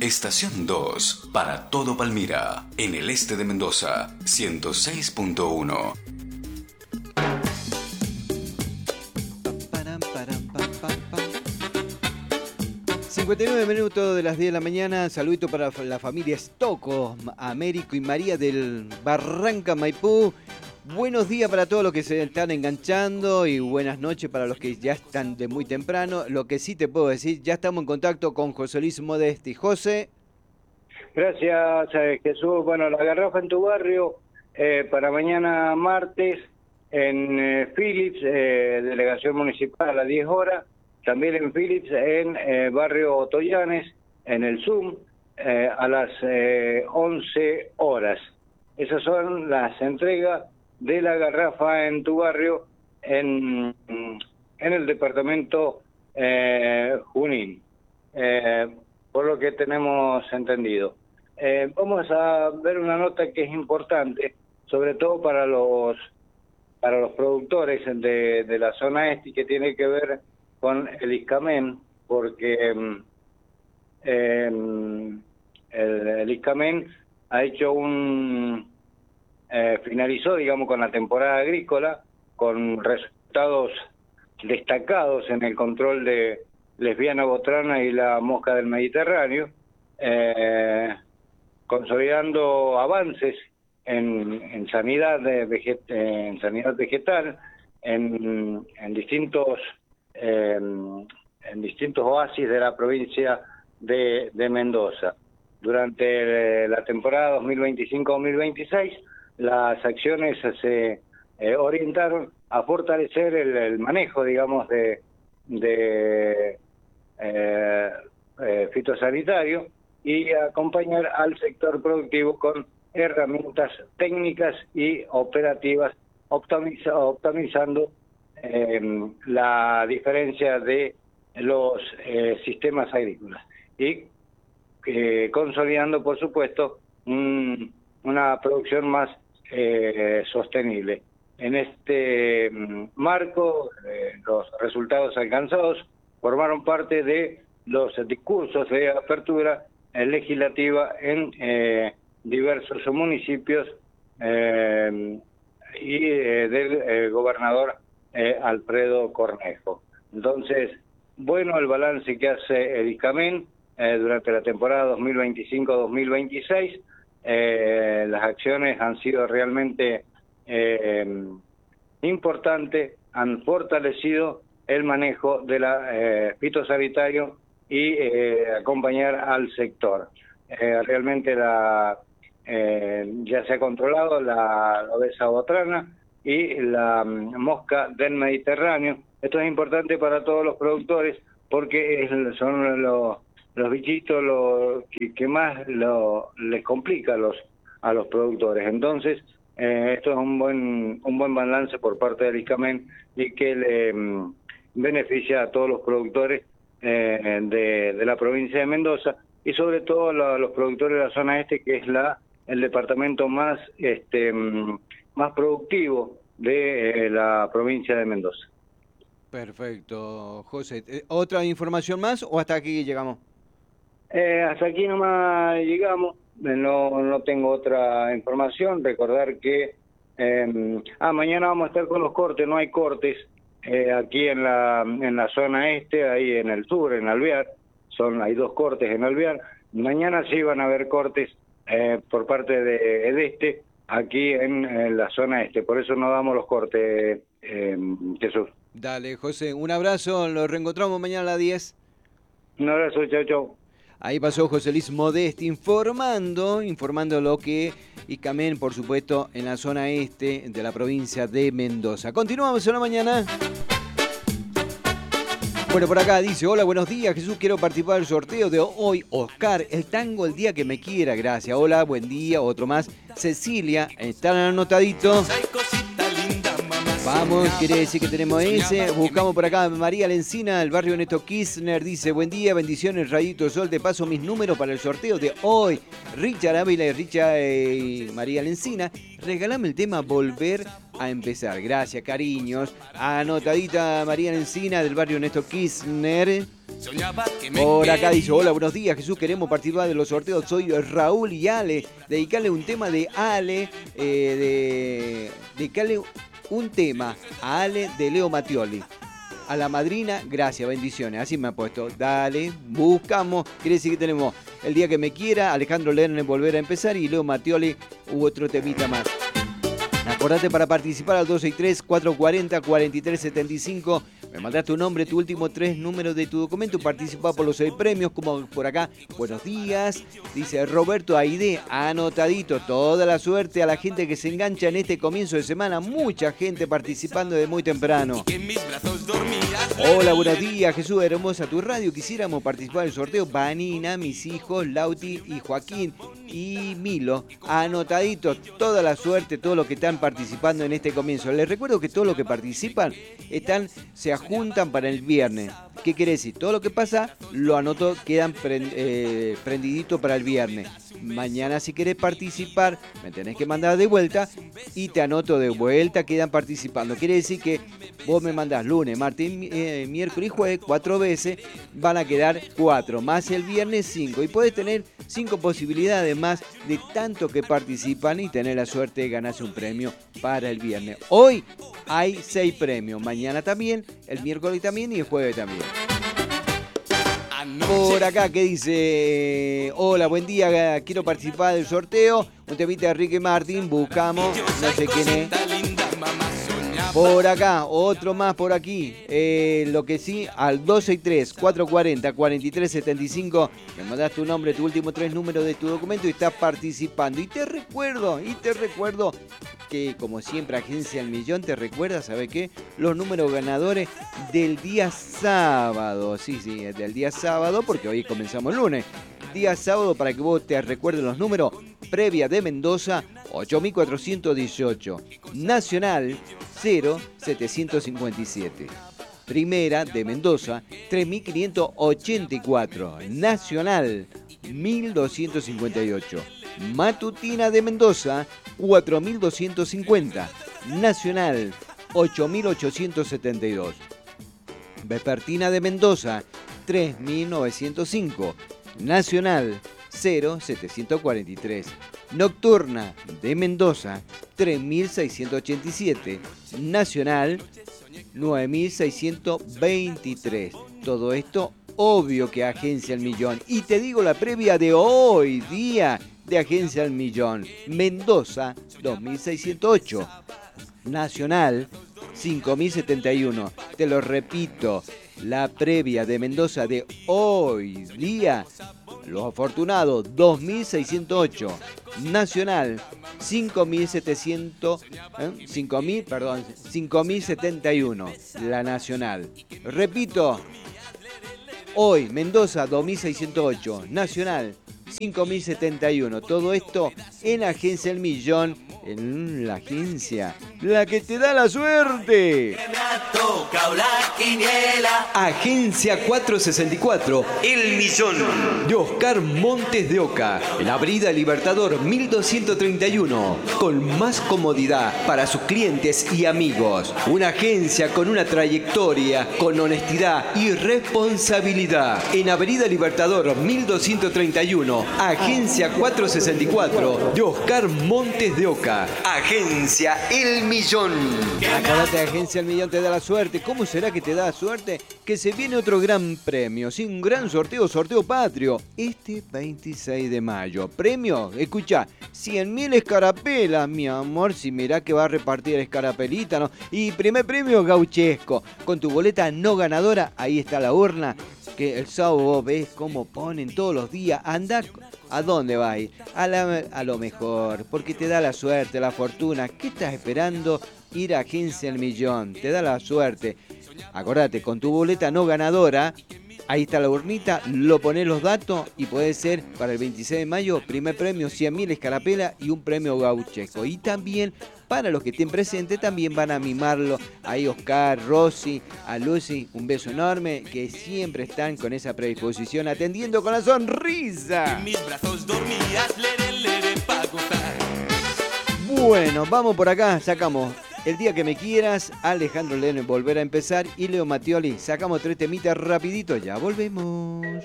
Estación 2, para todo Palmira, en el este de Mendoza, 106.1. Param, param, pam, pam, pam. 59 minutos de las 10 de la mañana. Saludito para la familia Stocco, Américo y María del Barranca Maipú. Buenos días para todos los que se están enganchando y buenas noches para los que ya están de muy temprano. Lo que sí te puedo decir, ya estamos en contacto con José Luis Modesti. José. Gracias, Jesús. Bueno, la garrafa en tu barrio para mañana martes en Philips, delegación municipal a las 10 horas. También en Philips, en barrio Otoyanes, en el Zoom, a las 11 horas. Esas son las entregas de la garrafa en tu barrio en el departamento Junín, por lo que tenemos entendido. Vamos a ver una nota que es importante, sobre todo para los productores de la zona este, que tiene que ver con el ISCAMEN, porque el ISCAMEN ha hecho finalizó, digamos, con la temporada agrícola, con resultados destacados en el control de lesbiana botrana y la mosca del Mediterráneo, consolidando avances en sanidad en sanidad vegetal, en distintos oasis de la provincia de Mendoza. Durante la temporada 2025-2026, las acciones se orientaron a fortalecer el manejo, digamos, de fitosanitario y acompañar al sector productivo con herramientas técnicas y operativas, optimizando la diferencia de los sistemas agrícolas y consolidando, por supuesto, una producción más sostenible. En este marco, los resultados alcanzados formaron parte de los discursos de apertura legislativa en diversos municipios y del gobernador Alfredo Cornejo. Entonces, bueno el balance que hace el ISCAMEN durante la temporada 2025-2026. Las acciones han sido realmente importantes, han fortalecido el manejo de la fitosanitario y acompañar al sector. Realmente ya se ha controlado la obesa botrana y la mosca del Mediterráneo. Esto es importante para todos los productores porque son los bichitos que más les complica a los productores. Entonces, esto es un buen balance por parte del ISCAMEN y que le beneficia a todos los productores de la provincia de Mendoza y sobre todo a los productores de la zona este, que es el departamento más productivo de la provincia de Mendoza. Perfecto, José. ¿Otra información más o hasta aquí llegamos? Hasta aquí nomás llegamos, no tengo otra información. Recordar que mañana vamos a estar con los cortes, no hay cortes aquí en la zona este, ahí en el sur, en Alvear, hay 2 cortes en Alvear. Mañana sí van a haber cortes por parte de Edeste, aquí en la zona este, por eso no damos los cortes, Jesús. Dale, José, un abrazo, nos reencontramos mañana a las 10. Un abrazo, chau. Ahí pasó José Luis Modesti informando lo que ISCAMEN, por supuesto, en la zona este de la provincia de Mendoza. Continuamos en la mañana. Bueno, por acá dice, hola, buenos días, Jesús, quiero participar del sorteo de hoy. Oscar, el tango el día que me quiera, gracias. Hola, buen día, otro más. Cecilia, están anotaditos. Vamos, quiere decir que tenemos ese. Buscamos por acá María Lencina, el barrio Neto Kirchner. Dice, buen día, bendiciones, Rayito Sol. Te paso mis números para el sorteo de hoy. Richard Ávila y María Lencina. Regálame el tema Volver a Empezar. Gracias, cariños. Anotadita María Lencina, del barrio Neto Kirchner. Por acá dice, hola, buenos días, Jesús, queremos participar de los sorteos. Soy Raúl y Ale. Dedicarle un tema de Ale, dedicarle un tema a Ale de Leo Mattioli. A la madrina, gracias, bendiciones. Así me ha puesto. Dale, buscamos. Quiere decir que tenemos El Día que Me Quiera, Alejandro Lerner, Volver a Empezar, y Leo Mattioli, hubo otro temita más. Acordate para participar al 263-440-4375. Me mandás tu nombre, tu último 3 números de tu documento. Participa por los 6 premios, como por acá. Buenos días. Dice Roberto Aide, anotadito. Toda la suerte a la gente que se engancha en este comienzo de semana. Mucha gente participando de muy temprano. Hola, buenos días, Jesús, hermosa tu radio. Quisiéramos participar del sorteo. Vanina, mis hijos, Lauti y Joaquín y Milo. Anotadito. Toda la suerte, todos los que están participando en este comienzo. Les recuerdo que todos los que participan se juntan para el viernes. ¿Qué quiere decir? Todo lo que pasa, lo anoto, quedan prendidito para el viernes. Mañana, si querés participar, me tenés que mandar de vuelta y te anoto de vuelta, quedan participando. Quiere decir que vos me mandás lunes, martes, miércoles y jueves 4 veces, van a quedar 4, más el viernes 5. Y podés tener 5 posibilidades más de tanto que participan y tener la suerte de ganarse un premio para el viernes. Hoy hay 6 premios, mañana también, el miércoles también y el jueves también. Por acá que dice, hola, buen día, quiero participar del sorteo. Un temita de Ricky Martin, buscamos, no sé quién es. Por acá, otro más por aquí. Lo que sí, al 263-440-4375, me mandás tu nombre, tu último 3 números de tu documento y estás participando. Y te recuerdo que, como siempre, Agencia El Millón te recuerda, ¿sabe qué? Los números ganadores del día sábado. Sí, del día sábado, porque hoy comenzamos lunes. Día sábado, para que vos te recuerdes los números. Previa de Mendoza, 8.418. Nacional, 0.757. Primera de Mendoza, 3.584. Nacional, 1.258. Matutina de Mendoza, 4.250. Nacional, 8.872. Vespertina de Mendoza, 3.905. Nacional, 0.743. Nocturna de Mendoza, 3.687. Nacional, 9.623. Todo esto, obvio que Agencia El Millón. Y te digo la previa de hoy día de Agencia El Millón. Mendoza, 2.608. Nacional, 5.071. Te lo repito, la previa de Mendoza de hoy día. Los afortunados, 2.608. Nacional, 5.071. La Nacional. Repito, hoy Mendoza, 2.608. Nacional, 5.071. Todo esto en Agencia El Millón, en la agencia, la que te da la suerte. Agencia 464, El Millón, de Oscar Montes de Oca, en Avenida Libertador 1231, con más comodidad para sus clientes y amigos. Una agencia con una trayectoria, con honestidad y responsabilidad. En Avenida Libertador 1231, Agencia 464, de Oscar Montes de Oca. Agencia El Millón. Acordate, Agencia El Millón te da la suerte. ¿Cómo será que te da la suerte? Que se viene otro gran premio, sí, un gran sorteo patrio, este 26 de mayo. Premio, escucha, 100.000 escarapelas, mi amor, si mirá que va a repartir escarapelita, ¿no? Y primer premio gauchesco, con tu boleta no ganadora, ahí está la urna, que el sábado vos ves cómo ponen todos los días. Andá, ¿a dónde va a ir? A lo mejor, porque te da la suerte, la fortuna. ¿Qué estás esperando? Ir a Agencia El Millón, te da la suerte. Acordate, con tu boleta no ganadora, Ahí está la urnita, lo ponés los datos y puede ser para el 26 de mayo, primer premio 100.000 escarapela y un premio gauchesco. Y también para los que estén presentes también van a mimarlo. Ahí Oscar, Rosy, a Lucy, un beso enorme, que siempre están con esa predisposición, atendiendo con la sonrisa. En mis brazos dormías, lere, pa' gozar. Bueno, vamos por acá, sacamos El día que me quieras, Alejandro Lerner, Volver a empezar y Leo Mattioli. Sacamos 3 temitas rapidito, ya volvemos.